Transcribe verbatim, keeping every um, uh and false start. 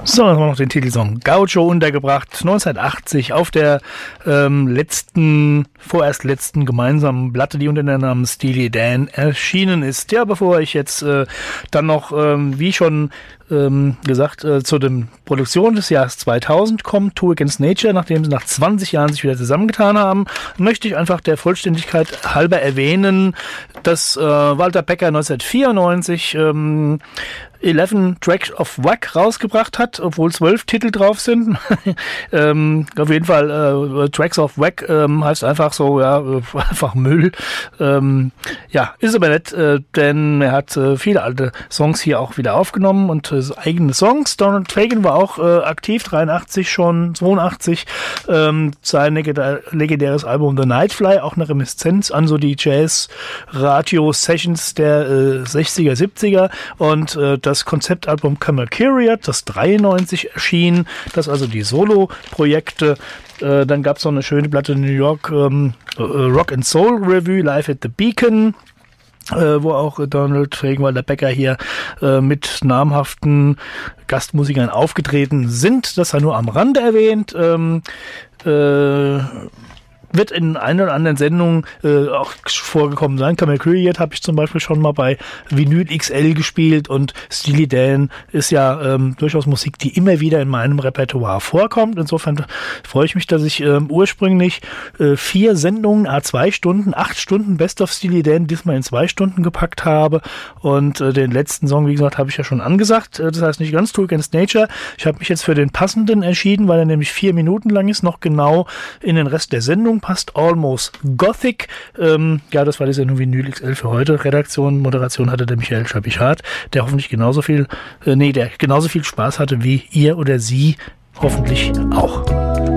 So, dann haben wir noch den Titelsong Gaucho untergebracht, neunzehnhundertachtzig auf der ähm, letzten, vorerst letzten gemeinsamen Platte, die unter dem Namen Steely Dan erschienen ist. Ja, bevor ich jetzt äh, dann noch, ähm, wie schon ähm, gesagt, äh, zu den Produktionen des Jahres zweitausend kommt, Two Against Nature, nachdem sie nach zwanzig Jahren sich wieder zusammengetan haben, möchte ich einfach der Vollständigkeit halber erwähnen, dass äh, Walter Becker neunzehnhundertvierundneunzig ähm, elf Tracks of Wack rausgebracht hat, obwohl zwölf Titel drauf sind. ähm, auf jeden Fall äh, Tracks of Wack ähm, heißt einfach so, ja, einfach Müll. Ähm, ja, ist aber nett, äh, denn er hat äh, viele alte Songs hier auch wieder aufgenommen und äh, eigene Songs. Donald Fagen war auch äh, aktiv, dreiundachtzig schon, zweiundachtzig. Ähm, sein legendäres Album The Nightfly, auch eine Reminiszenz an so die Jazz-Radio-Sessions der äh, sechziger, siebziger und äh, das Konzeptalbum Camel das dreiundneunzig erschien, das also die Solo-Projekte. Äh, dann gab es noch eine schöne Platte in New York, ähm, Rock and Soul Revue, Live at the Beacon, äh, wo auch Donald Fagen, Walter Becker hier äh, mit namhaften Gastmusikern aufgetreten sind. Das sei nur am Rande erwähnt. Ähm, äh, wird in einer oder anderen Sendung äh, auch vorgekommen sein. Camel Curiat habe ich zum Beispiel schon mal bei Vinyl X L gespielt und Steely Dan ist ja ähm, durchaus Musik, die immer wieder in meinem Repertoire vorkommt. Insofern freue ich mich, dass ich ähm, ursprünglich äh, vier Sendungen, à zwei Stunden, acht Stunden Best of Steely Dan diesmal in zwei Stunden gepackt habe und äh, den letzten Song, wie gesagt, habe ich ja schon angesagt. Äh, das heißt nicht ganz Two Against Nature. Ich habe mich jetzt für den passenden entschieden, weil er nämlich vier Minuten lang ist, noch genau in den Rest der Sendung passt. Almost Gothic. Ähm, ja, das war die Sendung Vinyl X L für heute. Redaktion, Moderation hatte der Michael Schabichart, der hoffentlich genauso viel, äh, nee, der genauso viel Spaß hatte wie ihr oder sie hoffentlich auch.